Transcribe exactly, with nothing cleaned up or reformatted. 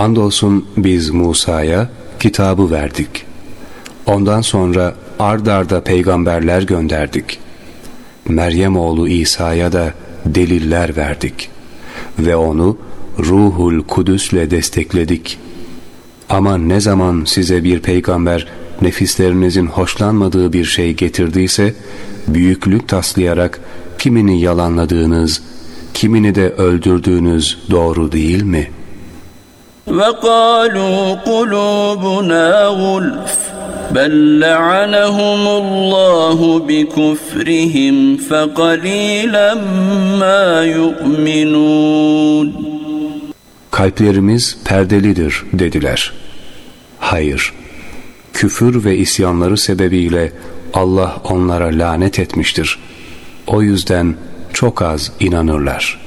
Andolsun biz Musa'ya kitabı verdik. Ondan sonra ard arda peygamberler gönderdik. Meryem oğlu İsa'ya da deliller verdik. Ve onu Ruhul Kudüs'le destekledik. Ama ne zaman size bir peygamber nefislerinizin hoşlanmadığı bir şey getirdiyse, büyüklük taslayarak kimini yalanladığınız, kimini de öldürdüğünüz doğru değil mi? وَقَالُوا قُلُوبُنَا غُلْفٌ بَلْ لَعَنَهُمُ اللّٰهُ بِكُفْرِهِمْ فَقَلِيلًا مَا يُؤْمِنُونَ. Kalplerimiz perdelidir dediler. Hayır, küfür ve isyanları sebebiyle Allah onlara lanet etmiştir. O yüzden çok az inanırlar.